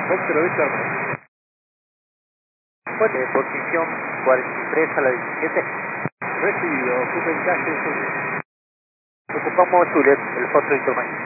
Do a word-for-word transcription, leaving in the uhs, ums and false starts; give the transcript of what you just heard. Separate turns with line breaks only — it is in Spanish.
Foxtrot Víctor.
De posición cuarenta y tres a la diecisiete.
Recibido, ocupen calle.
Ocupamos Juliet, el Foxtrot Víctor Mike.